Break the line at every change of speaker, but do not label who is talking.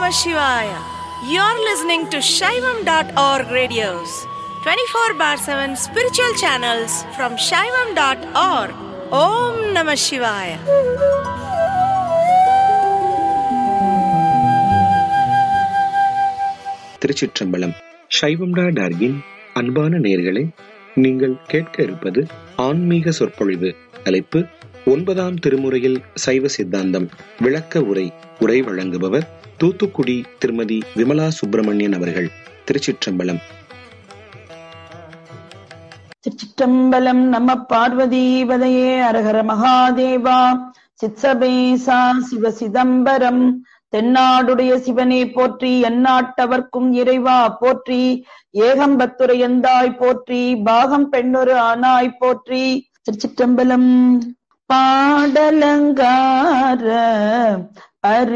Shivaya. You're listening to Shaivam.org radios, 24/7 spiritual channels from Shaivam.org. Om Namah Shivaya.
திருச்சிற்றம்பலம். சைவம்.org-இன் அன்பான நேயர்களே, நீங்கள் கேட்க இருப்பது ஆன்மீக சொற்பொழிவு. தலைப்பு 9ஆம் திருமுறையில் சைவ சித்தாந்தம் விளக்க உரை. உரை வழங்குபவர் தூத்துக்குடி திருமதி விமலா சுப்பிரமணியன் அவர்கள். திருச்சிற்றம்பலம்.
திருச்சிற்றம்பலம். நம பார்வதீபதையே அரஹர மகாதேவா. சித்சபேசா சிவ சிதம்பரம். தென்னாடுடைய சிவனே போற்றி, எந்நாட்டவர்க்கும் இறைவா போற்றி. ஏகம்பத்துரையந்தாய் போற்றி, பாகம் பெண்ணொரு ஆனாய் போற்றி. திருச்சிற்றம்பலம். பாடலங்கார